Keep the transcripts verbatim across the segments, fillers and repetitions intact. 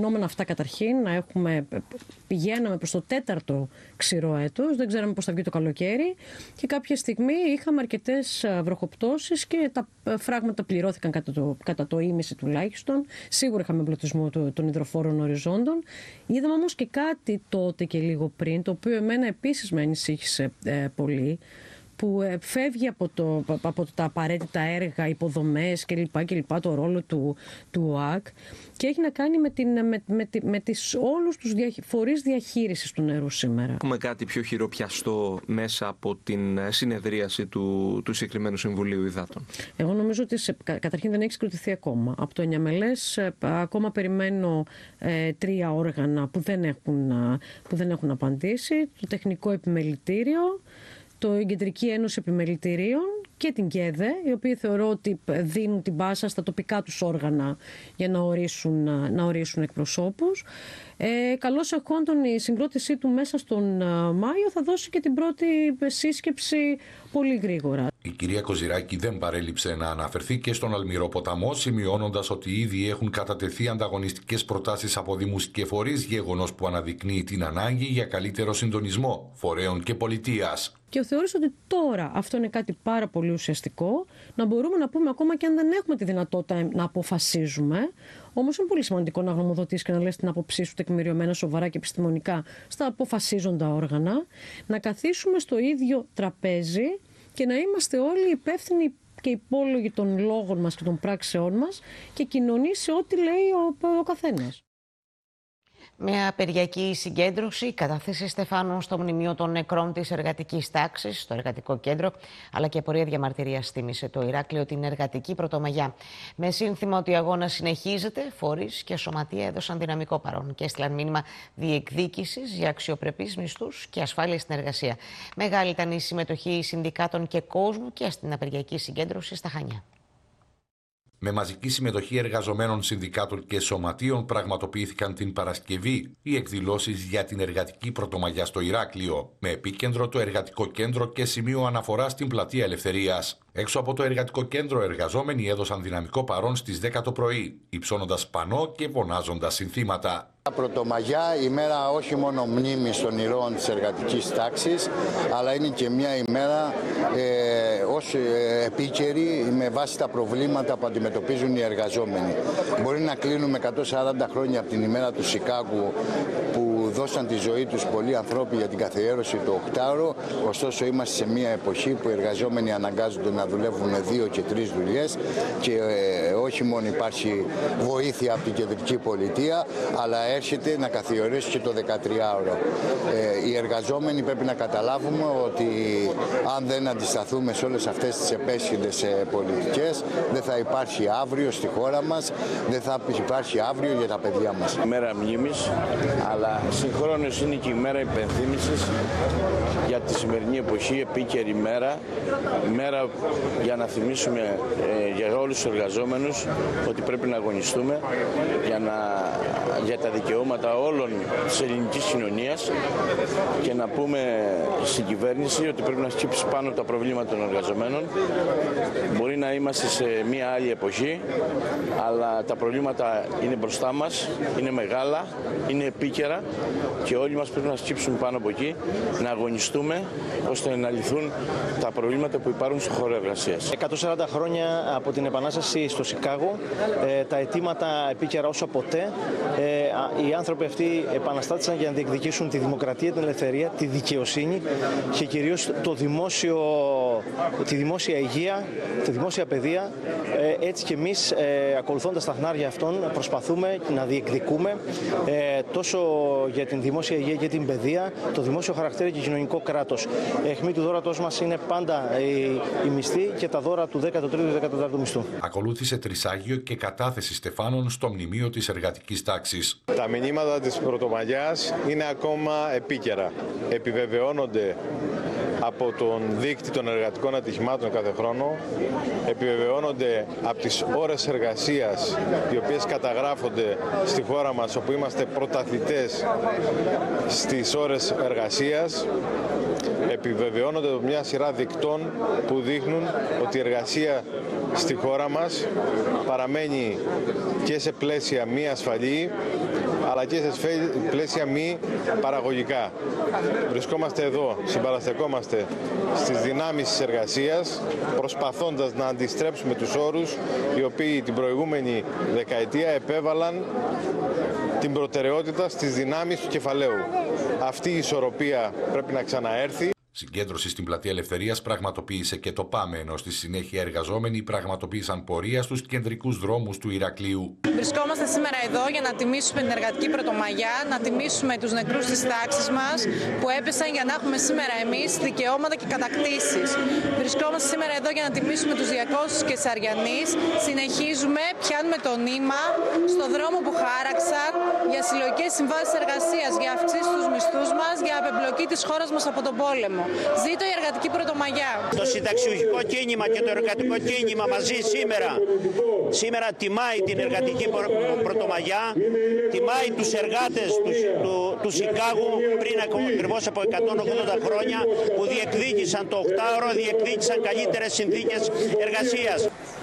φαινόμενα αυτά καταρχήν, να έχουμε, πηγαίναμε προς το τέταρτο ξηρό έτος, δεν ξέραμε πώς θα βγει το καλοκαίρι και κάποια στιγμή είχαμε αρκετές βροχοπτώσεις και τα φράγματα πληρώθηκαν κατά το, κατά το ήμιση τουλάχιστον. Σίγουρα είχαμε εμπλουτισμό των υδροφόρων οριζόντων. Είδαμε όμως και κάτι τότε και λίγο πριν, το οποίο εμένα επίσης με ανησύχησε ε, πολύ, που φεύγει από, το, από τα απαραίτητα έργα, υποδομές κλπ. κλπ το ρόλο του, του ΟΑΚ και έχει να κάνει με, την, με, με, με τις, όλους τους δια, φορείς διαχείρισης του νερού σήμερα. Έχουμε κάτι πιο χειροπιαστό μέσα από την συνεδρίαση του, του συγκεκριμένου Συμβουλίου Υδάτων? Εγώ νομίζω ότι σε, καταρχήν δεν έχει συγκροτηθεί ακόμα. Από το Ενιαμελές ακόμα περιμένω ε, τρία όργανα που δεν, έχουν, που δεν έχουν απαντήσει. Το Τεχνικό Επιμελητήριο, το Κεντρική Ένωση Επιμελητηρίων και την ΚΕΔΕ, οι οποίοι θεωρώ ότι δίνουν την πάσα στα τοπικά τους όργανα για να ορίσουν, να ορίσουν εκπροσώπους. Ε, καλώς εχόντων η συγκρότησή του μέσα στον Μάιο θα δώσει και την πρώτη σύσκεψη πολύ γρήγορα. Η κυρία Κοζηράκη δεν παρέλειψε να αναφερθεί και στον Αλμυρό ποταμό, σημειώνοντας ότι ήδη έχουν κατατεθεί ανταγωνιστικές προτάσεις από δήμους και φορείς, γεγονός που αναδεικνύει την ανάγκη για καλύτερο συντονισμό φορέων και πολιτείας. Και θεώρησα ότι τώρα αυτό είναι κάτι πάρα πολύ ουσιαστικό, να μπορούμε να πούμε ακόμα και αν δεν έχουμε τη δυνατότητα να αποφασίζουμε. Όμως είναι πολύ σημαντικό να γνωμοδοτείς και να λες την άποψή σου τεκμηριωμένα, σοβαρά και επιστημονικά στα αποφασίζοντα όργανα, να καθίσουμε στο ίδιο τραπέζι και να είμαστε όλοι υπεύθυνοι και υπόλογοι των λόγων μας και των πράξεών μας και κοινωνεί σε ό,τι λέει ο, ο καθένας. Μια απεργιακή συγκέντρωση, καταθέσει Στεφάνων στο μνημείο των νεκρών της εργατικής τάξης, στο εργατικό κέντρο, αλλά και πορεία διαμαρτυρίας θύμισε το Ηράκλειο την εργατική πρωτομαγιά. Με σύνθημα ότι ο αγώνας συνεχίζεται, φορείς και σωματεία έδωσαν δυναμικό παρόν και έστειλαν μήνυμα διεκδίκησης για αξιοπρεπείς μισθούς και ασφάλεια στην εργασία. Μεγάλη ήταν η συμμετοχή συνδικάτων και κόσμου και στην απεργιακή συγκέντρωση στα Χανιά. Με μαζική συμμετοχή εργαζομένων συνδικάτων και σωματείων πραγματοποιήθηκαν την Παρασκευή οι εκδηλώσεις για την εργατική πρωτομαγιά στο Ηράκλειο, με επίκεντρο το εργατικό κέντρο και σημείο αναφορά στην Πλατεία Ελευθερίας. Έξω από το εργατικό κέντρο, εργαζόμενοι έδωσαν δυναμικό παρόν στις δέκα το πρωί, υψώνοντας πανό και φωνάζοντας συνθήματα. Πρωτομαγιά, ημέρα όχι μόνο μνήμης των ηρώων της εργατικής τάξης, αλλά είναι και μια ημέρα ε, ως ε, επίκαιρη με βάση τα προβλήματα που αντιμετωπίζουν οι εργαζόμενοι. Μπορεί να κλείνουμε εκατόν σαράντα χρόνια από την ημέρα του Σικάγου που δώσαν τη ζωή τους πολλοί ανθρώποι για την καθιέρωση του οκτάωρου, ωστόσο είμαστε σε μια εποχή που οι εργαζόμενοι αναγκάζονται να δουλεύουν δύο και τρεις δουλειές και ε, όχι μόνο υπάρχει βοήθεια από την κεντρική πολιτεία, αλλά έρχεται να καθιερώσει και το δεκατριάωρο. Ε, οι εργαζόμενοι πρέπει να καταλάβουμε ότι αν δεν αντισταθούμε σε όλες αυτές τις επέσχυντες πολιτικές, δεν θα υπάρχει αύριο στη χώρα μας, δεν θα υπάρχει αύριο για τα παιδιά μας. Μέρα μνήμης, αλλά συγχρόνως είναι και η μέρα υπενθύμησης για τη σημερινή εποχή, επίκαιρη μέρα, μέρα για να θυμίσουμε ε, για όλους τους εργαζόμενους ότι πρέπει να αγωνιστούμε για, να, για τα δικαιώματα όλων της ελληνικής κοινωνίας και να πούμε στην κυβέρνηση ότι πρέπει να σκύψει πάνω τα προβλήματα των εργαζομένων. Μπορεί να είμαστε σε μια άλλη εποχή, αλλά τα προβλήματα είναι μπροστά μας, είναι μεγάλα, είναι επίκαιρα και όλοι μας πρέπει να σκύψουμε πάνω από εκεί, να αγωνιστούμε ώστε να λυθούν τα προβλήματα που υπάρχουν στο χώρο εργασίας. εκατόν σαράντα χρόνια από την Επανάσταση στο Σικάγο, ε, τα αιτήματα επίκαιρα όσο ποτέ. Ε, οι άνθρωποι αυτοί επαναστάτησαν για να διεκδικήσουν τη δημοκρατία, την ελευθερία, τη δικαιοσύνη και κυρίως το δημόσιο, τη δημόσια υγεία, τη δημόσια παιδεία. Ε, έτσι και εμείς, ε, ακολουθώντας τα χνάρια αυτών, προσπαθούμε να διεκδικούμε ε, τόσο για την δημόσια υγεία και την παιδεία, το δημόσιο χαρακτήρα και κοινωνικό κράτος. Αιχμή του δώρατός μας είναι πάντα η, η μισθή και τα δώρα του δέκατου τρίτου και δέκατου τέταρτου μισθού. Ακολούθησε τρισάγιο και κατάθεση Στεφάνων στο μνημείο της εργατικής τάξης. Τα μηνύματα της Πρωτομαγιάς είναι ακόμα επίκαιρα. Επιβεβαιώνονται από τον δείκτη των εργατικών ατυχημάτων κάθε χρόνο, επιβεβαιώνονται από τις ώρες εργασίας οι οποίες καταγράφονται στη χώρα μας, όπου είμαστε πρωταθλητές στις ώρες εργασίας. Επιβεβαιώνονται από μια σειρά δικτών που δείχνουν ότι η εργασία στη χώρα μας παραμένει και σε πλαίσια μη ασφαλή αλλά και σε πλαίσια μη παραγωγικά. Βρισκόμαστε εδώ, συμπαραστεκόμαστε στις δυνάμεις της εργασίας, προσπαθώντας να αντιστρέψουμε τους όρους οι οποίοι την προηγούμενη δεκαετία επέβαλαν την προτεραιότητα στις δυνάμεις του κεφαλαίου. Αυτή η ισορροπία πρέπει να ξαναέρθει. Συγκέντρωση στην Πλατεία Ελευθερίας πραγματοποίησε και το ΠΑΜΕ, ενώ στη συνέχεια εργαζόμενοι πραγματοποίησαν πορεία στους κεντρικούς δρόμους του Ηρακλείου. Βρισκόμαστε σήμερα εδώ για να τιμήσουμε την εργατική πρωτομαγιά, να τιμήσουμε τους νεκρούς της τάξης μας που έπεσαν για να έχουμε σήμερα εμείς δικαιώματα και κατακτήσεις. Βρισκόμαστε σήμερα εδώ για να τιμήσουμε τους διακόσιους και τις Αριανείς. Συνεχίζουμε, πιάνουμε το νήμα στο δρόμο που χάραξαν για συλλογικές συμβάσεις εργασίας, για αυξήσεις στους μισθούς μας, για απεμπλοκή της χώρας μας από τον πόλεμο. Ζήτω η εργατική πρωτομαγιά. Το συνταξιούχικο κίνημα και το εργατικό κίνημα μαζί σήμερα, σήμερα τιμάει την εργατική πρωτομαγιά, τιμάει τους εργάτες του, του, του Σικάγου πριν ακριβώς από εκατόν ογδόντα χρόνια που διεκδίκησαν το οκτάωρο, διεκδίκησαν καλύτερες συνθήκες εργασίας.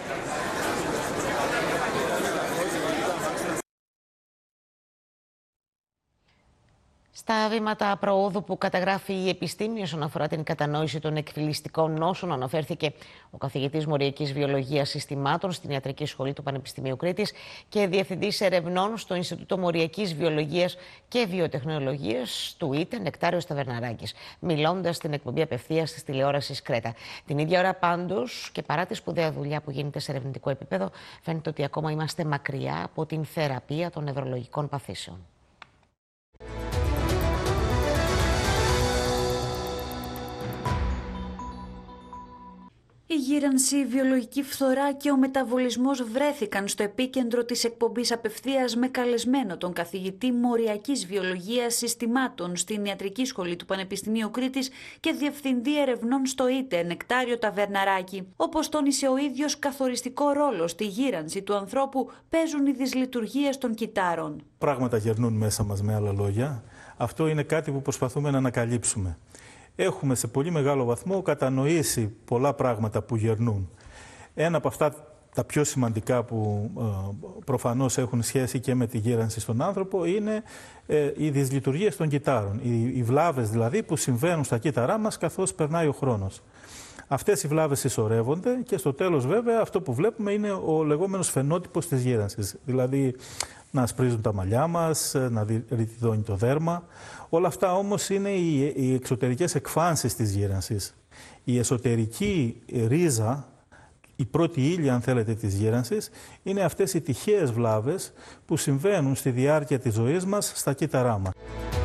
Στα βήματα προόδου που καταγράφει η επιστήμη όσον αφορά την κατανόηση των εκφυλιστικών νόσων, αναφέρθηκε ο καθηγητής Μοριακής Βιολογίας Συστημάτων στην Ιατρική Σχολή του Πανεπιστημίου Κρήτης και διευθυντής ερευνών στο Ινστιτούτο Μοριακής Βιολογίας και Βιοτεχνολογίας του ΙΤΕ, Νεκτάριος Ταβερναράκης, μιλώντας στην εκπομπή απευθείας της τηλεόρασης Κρέτα. Την ίδια ώρα, πάντως, και παρά τη σπουδαία δουλειά που γίνεται σε ερευνητικό επίπεδο, φαίνεται ότι ακόμα είμαστε μακριά από την θεραπεία των νευρολογικών παθήσεων. Η γύρανση, η βιολογική φθορά και ο μεταβολισμός βρέθηκαν στο επίκεντρο της εκπομπής απευθείας με καλεσμένο τον καθηγητή Μοριακής Βιολογίας Συστημάτων στην Ιατρική Σχολή του Πανεπιστημίου Κρήτης και διευθυντή ερευνών στο ΙΤΕ, Νεκτάριο Ταβερναράκη. Όπως τόνισε ο ίδιος, καθοριστικό ρόλο στη γύρανση του ανθρώπου παίζουν οι δυσλειτουργίες των κυτάρων. Πράγματα γερνούν μέσα μας, με άλλα λόγια. Αυτό είναι κάτι που προσπαθούμε να ανακαλύψουμε. Έχουμε σε πολύ μεγάλο βαθμό κατανοήσει πολλά πράγματα που γερνούν. Ένα από αυτά τα πιο σημαντικά που ε, προφανώς έχουν σχέση και με τη γύρανση στον άνθρωπο είναι ε, οι δυσλειτουργίες των κυτάρων. Οι, οι βλάβες δηλαδή που συμβαίνουν στα κύτταρά μας καθώς περνάει ο χρόνος. Αυτές οι βλάβες συσσωρεύονται και στο τέλος βέβαια αυτό που βλέπουμε είναι ο λεγόμενος φαινότυπος της γύρανσης. Δηλαδή να ασπρίζουν τα μαλλιά μας, να ρητιδώνει το δέρμα. Όλα αυτά όμως είναι οι, οι εξωτερικές εκφάνσεις της γύρανσης. Η εσωτερική ρίζα, η πρώτη ύλη αν θέλετε της γύρανσης, είναι αυτές οι τυχαίες βλάβες που συμβαίνουν στη διάρκεια της ζωής μας στα κύτταρά μας.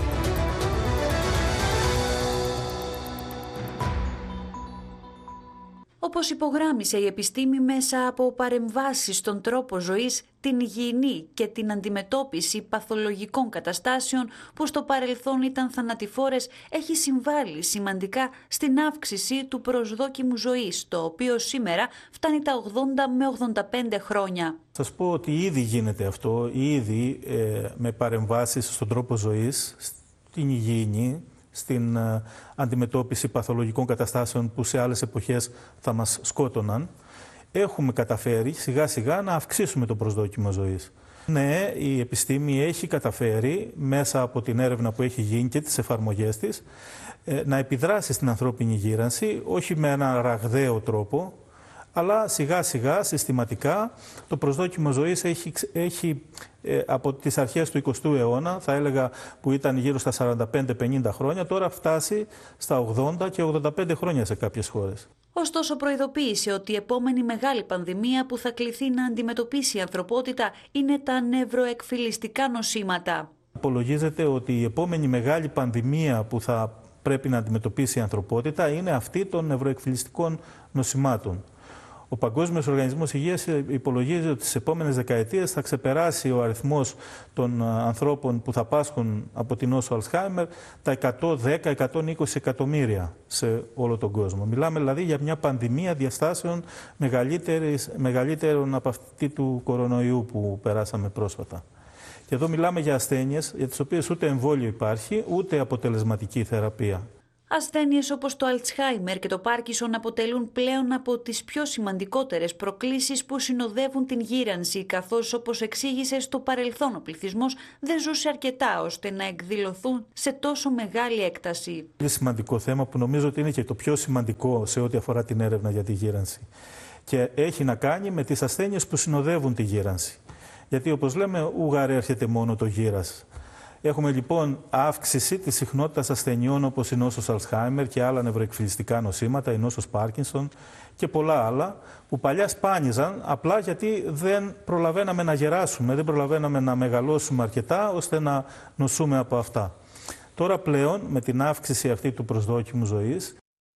Όπως υπογράμμισε η επιστήμη μέσα από παρεμβάσεις στον τρόπο ζωής, την υγιεινή και την αντιμετώπιση παθολογικών καταστάσεων που στο παρελθόν ήταν θανατηφόρες, έχει συμβάλει σημαντικά στην αύξηση του προσδόκιμου ζωής, το οποίο σήμερα φτάνει τα ογδόντα με ογδόντα πέντε χρόνια. Σας πω ότι ήδη γίνεται αυτό, ήδη ε, με παρεμβάσεις στον τρόπο ζωής, στην υγιεινή, στην uh, αντιμετώπιση παθολογικών καταστάσεων που σε άλλες εποχές θα μας σκότωναν, έχουμε καταφέρει σιγά σιγά να αυξήσουμε το προσδόκιμο ζωής. Ναι, η επιστήμη έχει καταφέρει μέσα από την έρευνα που έχει γίνει και τις εφαρμογές της να επιδράσει στην ανθρώπινη γύρανση, όχι με ένα ραγδαίο τρόπο, αλλά σιγά σιγά, συστηματικά, το προσδόκιμο ζωής έχει, έχει ε, από τις αρχές του εικοστού αιώνα, θα έλεγα που ήταν γύρω στα σαράντα πέντε πενήντα χρόνια, τώρα φτάσει στα ογδόντα και ογδόντα πέντε χρόνια σε κάποιες χώρες. Ωστόσο προειδοποίησε ότι η επόμενη μεγάλη πανδημία που θα κληθεί να αντιμετωπίσει η ανθρωπότητα είναι τα νευροεκφυλιστικά νοσήματα. Υπολογίζεται ότι η επόμενη μεγάλη πανδημία που θα πρέπει να αντιμετωπίσει η ανθρωπότητα είναι αυτή των νευροεκφυλιστικών νοσημάτων. Ο Παγκόσμιος Οργανισμός Υγείας υπολογίζει ότι στις επόμενες δεκαετίες θα ξεπεράσει ο αριθμός των ανθρώπων που θα πάσχουν από την νόσο Αλσχάιμερ τα εκατόν δέκα με εκατόν είκοσι εκατομμύρια σε όλο τον κόσμο. Μιλάμε δηλαδή για μια πανδημία διαστάσεων μεγαλύτερων από αυτή του κορονοϊού που περάσαμε πρόσφατα. Και εδώ μιλάμε για ασθένειες για τις οποίες ούτε εμβόλιο υπάρχει, ούτε αποτελεσματική θεραπεία. Ασθένειες όπως το Αλτσχάιμερ και το Πάρκινσον αποτελούν πλέον από τις πιο σημαντικότερες προκλήσεις που συνοδεύουν την γύρανση, καθώς, όπως εξήγησε, στο παρελθόν ο πληθυσμός δεν ζούσε αρκετά ώστε να εκδηλωθούν σε τόσο μεγάλη έκταση. Είναι σημαντικό θέμα που νομίζω ότι είναι και το πιο σημαντικό σε ό,τι αφορά την έρευνα για τη γύρανση. Και έχει να κάνει με τις ασθένειες που συνοδεύουν τη γύρανση. Γιατί, όπως λέμε, ουγαρέ έρχεται μόνο το γύρας. Έχουμε λοιπόν αύξηση της συχνότητας ασθενειών όπως η νόσος Αλτσχάιμερ και άλλα νευροεκφυλιστικά νοσήματα, η νόσος Πάρκινσον και πολλά άλλα που παλιά σπάνιζαν απλά γιατί δεν προλαβαίναμε να γεράσουμε, δεν προλαβαίναμε να μεγαλώσουμε αρκετά ώστε να νοσούμε από αυτά. Τώρα πλέον με την αύξηση αυτή του προσδόκιμου ζωής,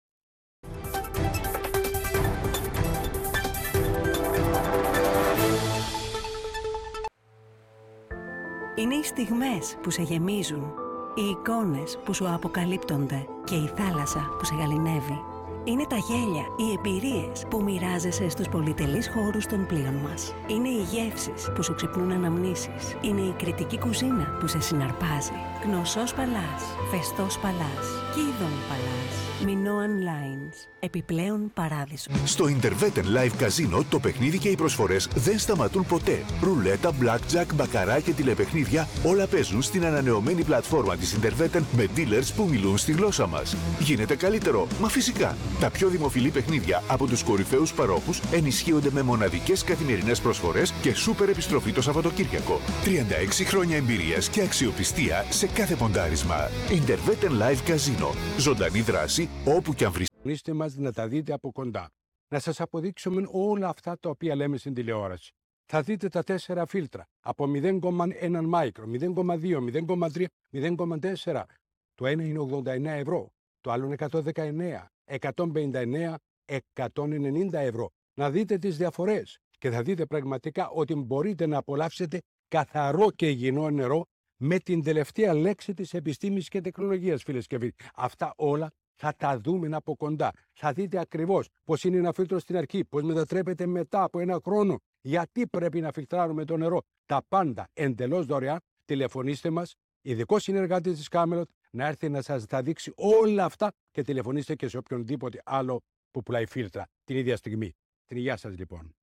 είναι οι στιγμές που σε γεμίζουν, οι εικόνες που σου αποκαλύπτονται και η θάλασσα που σε γαληνεύει. Είναι τα γέλια, οι εμπειρίες που μοιράζεσαι στους πολυτελείς χώρους των πλοίων μας. Είναι οι γεύσεις που σου ξυπνούν αναμνήσεις. Είναι η κριτική κουζίνα που σε συναρπάζει. Γνωσός Παλάς, Φεστός Παλάς, Κίδων Παλάς, Minoan Lines. Επιπλέον παράδεισο. Στο Interveten Live Casino το παιχνίδι και οι προσφορές δεν σταματούν ποτέ. Ρουλέτα, blackjack, μπακαρά και τηλεπαιχνίδια όλα παίζουν στην ανανεωμένη πλατφόρμα της Interveten με dealers που μιλούν στη γλώσσα μας. Γίνεται καλύτερο, μα φυσικά. Τα πιο δημοφιλή παιχνίδια από τους κορυφαίους παρόχους ενισχύονται με μοναδικές καθημερινές προσφορές και σούπερ επιστροφή το Σαββατοκύριακο. τριάντα έξι χρόνια εμπειρίας και αξιοπιστία σε κάθε ποντάρισμα. Interveten Live Casino. Ζωντανή δράση όπου κι αν βρει. Είστε μας να τα δείτε από κοντά. Να σας αποδείξουμε όλα αυτά τα οποία λέμε στην τηλεόραση. Θα δείτε τα τέσσερα φίλτρα από μηδέν κόμμα ένα μάικρο, μηδέν κόμμα δύο, μηδέν κόμμα τρία, μηδέν κόμμα τέσσερα. Το ένα είναι ογδόντα εννέα ευρώ, το άλλο είναι εκατόν δεκαεννέα, εκατόν πενήντα εννέα, εκατόν ενενήντα ευρώ. Να δείτε τις διαφορές και θα δείτε πραγματικά ότι μπορείτε να απολαύσετε καθαρό και υγιεινό νερό με την τελευταία λέξη της επιστήμης και τεχνολογίας, φίλες και φίλοι. Αυτά όλα θα τα δούμε από κοντά. Θα δείτε ακριβώς πώς είναι ένα φίλτρο στην αρχή, πώς μετατρέπεται μετά από ένα χρόνο, γιατί πρέπει να φιλτράρουμε το νερό. Τα πάντα εντελώς δωρεάν. Τηλεφωνήστε μας, ειδικό συνεργάτη της Camelot, να έρθει να σας τα δείξει όλα αυτά και τηλεφωνήστε και σε οποιονδήποτε άλλο που πουλάει φίλτρα την ίδια στιγμή. Την υγεία σας λοιπόν.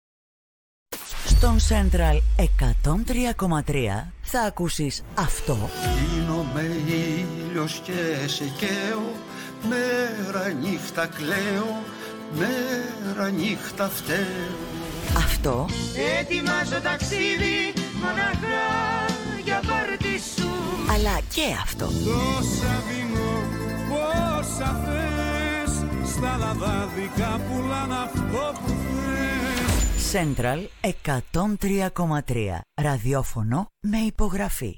Στον Central εκατόν τρία κόμμα τρία θα ακούσεις αυτό. Γίνομαι ήλιος και σε καίω, μέρα νύχτα κλαίω, μέρα νύχτα φταίω. Αυτό. Ετοιμάζω ταξίδι μοναχά για πάρτι σου. Αλλά και αυτό. Τόσα δίνω, πόσα θες, στα λαδάδικα πουλάνε αυτό που θες. Central εκατόν τρία κόμμα τρία. Ραδιόφωνο με υπογραφή.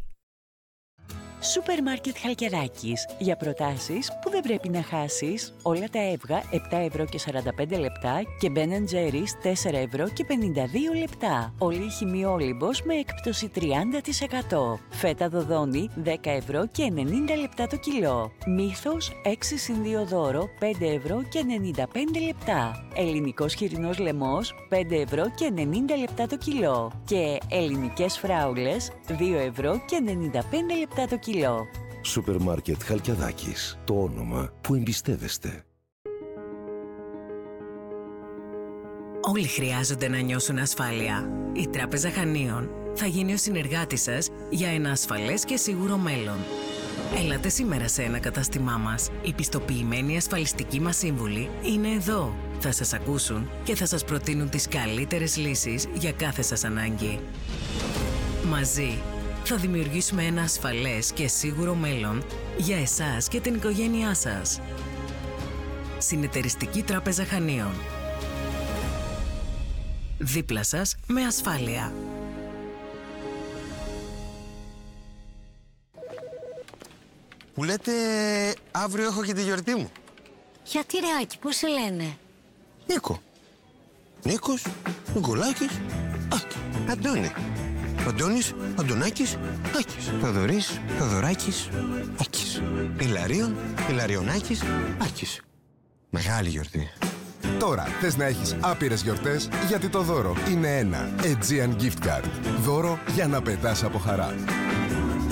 Σούπερ Μάρκετ Χαλκιδάκης. Για προτάσεις που δεν πρέπει να χάσεις. Όλα τα έβγα επτά ευρώ και σαράντα πέντε λεπτά και Ben εντ Jerry's τέσσερα ευρώ και πενήντα δύο λεπτά. Όλη η χημιόλιμπος με έκπτωση τριάντα τοις εκατό. Φέτα δοδόνη δέκα ευρώ και ενενήντα λεπτά το κιλό. Μύθος έξι συν δύο δώρο πέντε ευρώ και ενενήντα πέντε λεπτά. Ελληνικός χοιρινός λαιμός πέντε ευρώ και ενενήντα λεπτά το κιλό. Και ελληνικές φράουλες δύο ευρώ και ενενήντα πέντε λεπτά το κιλό. Σούπερ Μάρκετ Χαλκιαδάκης. Το όνομα που εμπιστεύεστε. Όλοι χρειάζονται να νιώσουν ασφάλεια. Η Τράπεζα Χανίων θα γίνει ο συνεργάτης σας για ένα ασφαλές και σίγουρο μέλλον. Έλατε σήμερα σε ένα κατάστημά μας. Οι πιστοποιημένοι ασφαλιστικοί μας σύμβουλοι είναι εδώ. Θα σας ακούσουν και θα σας προτείνουν τις καλύτερες λύσεις για κάθε σας ανάγκη. Μαζί θα δημιουργήσουμε ένα ασφαλές και σίγουρο μέλλον για εσάς και την οικογένειά σας. Συνεταιριστική Τράπεζα Χανίων. Δίπλα σας με ασφάλεια. Μου λέτε αύριο έχω και τη γιορτή μου. Γιατί ρε Άκη, πώς σε λένε? Νίκο. Νίκος, Νικολάκης, Άκη. Αντώνη. Αντώνης, Αντωνάκης, Άκης. Θοδωρής, Θοδωράκης, Άκης. Ηλαρίων, Ηλαριονάκης, Άκης. Μεγάλη γιορτή. Τώρα θες να έχεις άπειρες γιορτές, γιατί το δώρο είναι ένα Aegean Gift Card. Δώρο για να πετάς από χαρά.